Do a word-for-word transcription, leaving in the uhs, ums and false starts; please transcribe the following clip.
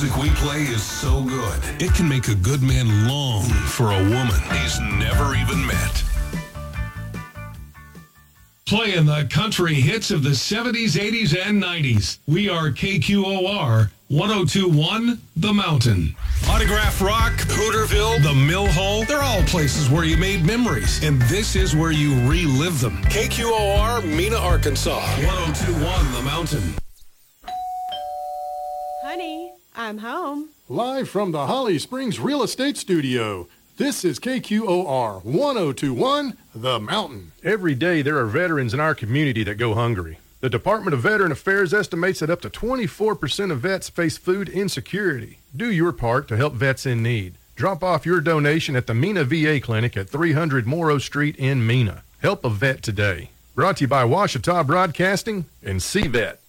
music we play is so good, it can make a good man long for a woman he's never even met. Playing the country hits of the seventies, eighties, and nineties. We are K Q O R one oh two point one The Mountain. Autograph Rock, Hooterville, the Mill Hole, they're all places where you made memories, and this is where you relive them. K Q O R, Mena, Arkansas. one oh two point one The Mountain. Honey, I'm home. Live from the Holly Springs Real Estate Studio. This is K Q O R one oh two point one The Mountain. Every day there are veterans in our community that go hungry. The Department of Veteran Affairs estimates that up to twenty-four percent of vets face food insecurity. Do your part to help vets in need. Drop off your donation at the Mena V A Clinic at three hundred Morrow Street in Mena. Help a vet today. Brought to you by Ouachita Broadcasting and C-Vet.